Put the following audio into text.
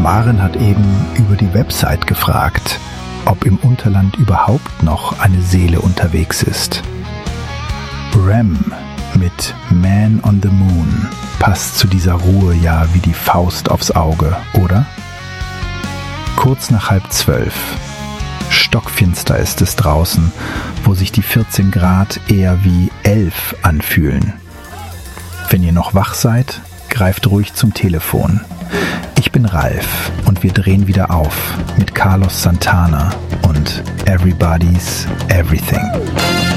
Maren hat eben über die Website gefragt, ob im Unterland überhaupt noch eine Seele unterwegs ist. REM mit Man on the Moon passt zu dieser Ruhe ja wie die Faust aufs Auge, oder? Kurz nach 11:30. Stockfinster ist es draußen, wo sich die 14 Grad eher wie 11 anfühlen. Wenn ihr noch wach seid, greift ruhig zum Telefon. Ich bin Ralf und wir drehen wieder auf mit Carlos Santana und Everybody's Everything.